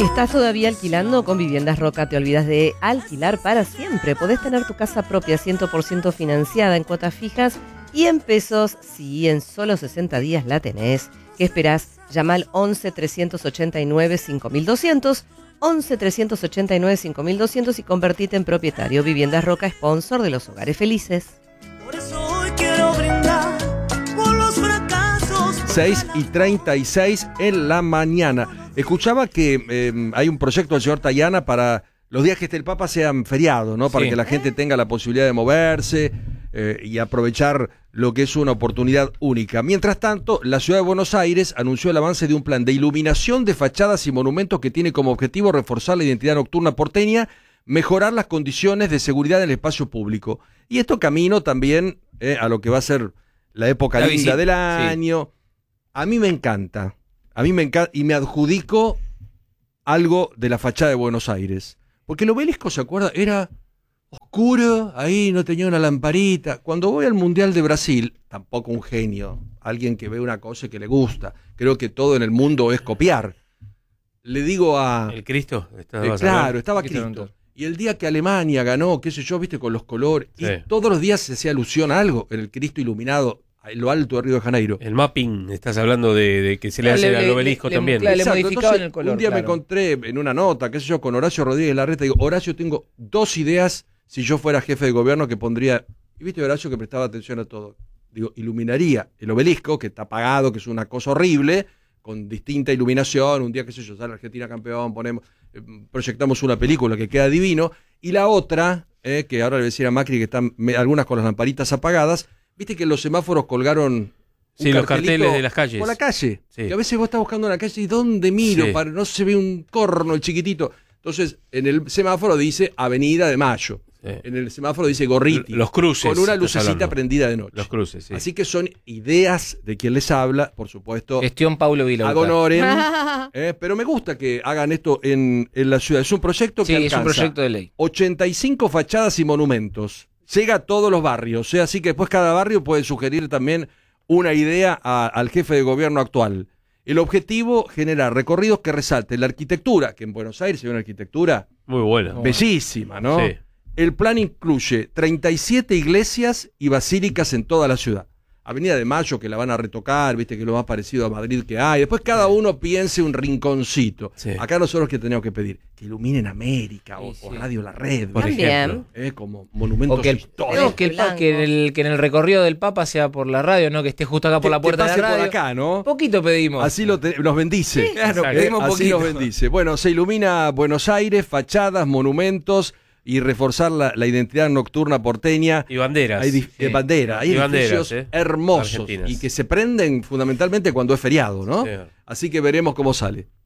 ¿Estás todavía alquilando? Con Viviendas Roca te olvidas de alquilar para siempre. Podés tener tu casa propia 100% financiada en cuotas fijas y en pesos. Sí, en solo 60 días la tenés. ¿Qué esperás? Llama al 11 389 5200, 11 389 5200 y convertite en propietario. Viviendas Roca, sponsor de los hogares felices. Por eso hoy quiero brindar por los fracasos. 6:36 en la mañana. Escuchaba que hay un proyecto del señor Tayana para los días que esté el Papa sean feriados, ¿no? Para que la gente tenga la posibilidad de moverse y aprovechar lo que es una oportunidad única. Mientras tanto, la ciudad de Buenos Aires anunció el avance de un plan de iluminación de fachadas y monumentos que tiene como objetivo reforzar la identidad nocturna porteña, mejorar las condiciones de seguridad en el espacio público. Y esto camino también a lo que va a ser la época linda del año. Sí. A mí me encanta y me adjudico algo de la fachada de Buenos Aires. Porque el obelisco, ¿se acuerda? Era oscuro, ahí no tenía una lamparita. Cuando voy al Mundial de Brasil, tampoco un genio, alguien que ve una cosa que le gusta. Creo que todo en el mundo es copiar. Le digo a... ¿El Cristo? Claro, estaba Cristo. Y el día que Alemania ganó, qué sé yo, viste, con los colores, y todos los días se hacía alusión a algo, en el Cristo iluminado, en lo alto de Río de Janeiro. El mapping, estás hablando de que se le hace al obelisco también. Le modificaban el color. Un día me encontré en una nota, qué sé yo, con Horacio Rodríguez Larreta, digo, Horacio, tengo 2 ideas si yo fuera jefe de gobierno que pondría, y viste Horacio que prestaba atención a todo, digo, iluminaría el obelisco, que está apagado, que es una cosa horrible, con distinta iluminación, un día, qué sé yo, sale Argentina campeón, proyectamos una película que queda divino, y la otra, que ahora le voy a decir a Macri que están algunas con las lamparitas apagadas. Viste que los semáforos colgaron los carteles de las calles. Por la calle. Sí. Que a veces vos estás buscando en la calle y ¿dónde miro? Sí. No se ve un corno, el chiquitito. Entonces, en el semáforo dice Avenida de Mayo. Sí. En el semáforo dice Gorriti. Los cruces. Con una lucecita prendida de noche. Los cruces, sí. Así que son ideas de quien les habla, por supuesto. Gestión Paulo Vilauta. Ad honorem. Pero me gusta que hagan esto en la ciudad. Es un proyecto que alcanza es un proyecto de ley. 85 fachadas y monumentos. Llega a todos los barrios, así que después cada barrio puede sugerir también una idea al jefe de gobierno actual. El objetivo, generar recorridos que resalten la arquitectura, que en Buenos Aires hay una arquitectura muy buena, bellísima, ¿no? Sí. El plan incluye 37 iglesias y basílicas en toda la ciudad. Avenida de Mayo, que la van a retocar, viste que es lo más parecido a Madrid que hay. Después cada uno piense un rinconcito. Sí. Acá nosotros que tenemos que pedir que iluminen América o Radio La Red, por ejemplo. Como monumentos históricos. Que en el recorrido del Papa sea por la radio, no que esté justo acá por la puerta de la radio. Por acá, ¿no? Poquito pedimos. Así nos bendice. Sí, claro, pedimos así poquito. Nos bendice. Bueno, se ilumina Buenos Aires, fachadas, monumentos y reforzar la identidad nocturna porteña. Y banderas. Hay edificios hermosos y que se prenden fundamentalmente cuando es feriado, ¿no? Sí. Así que veremos cómo sale.